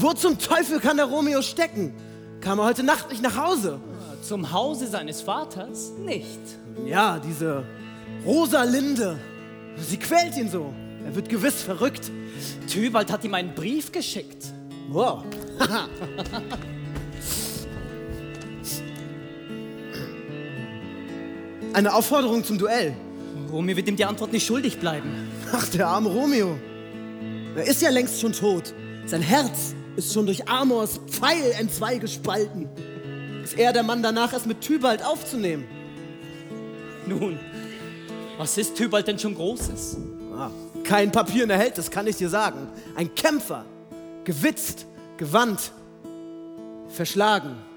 Wo zum Teufel kann der Romeo stecken? Kam er heute Nacht nicht nach Hause? Zum Hause seines Vaters nicht. Ja, diese Rosalinde. Sie quält ihn so. Er wird gewiss verrückt. Tybalt hat ihm einen Brief geschickt. Wow. Eine Aufforderung zum Duell. Romeo wird ihm die Antwort nicht schuldig bleiben. Ach, der arme Romeo. Er ist ja längst schon tot. Sein Herz ist schon durch Amors Pfeil entzwei gespalten. Ist er der Mann danach, es mit Tybalt aufzunehmen? Nun, was ist Tybalt denn schon Großes? Kein Papier in der Held, das kann ich dir sagen. Ein Kämpfer, gewitzt, gewandt, verschlagen.